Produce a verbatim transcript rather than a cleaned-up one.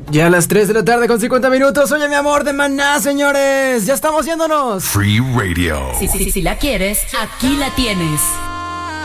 Ya a las tres de la tarde con cincuenta minutos. Oye, mi amor de Maná, señores. Ya estamos yéndonos. Free Radio. Si, si, si la quieres, aquí la tienes.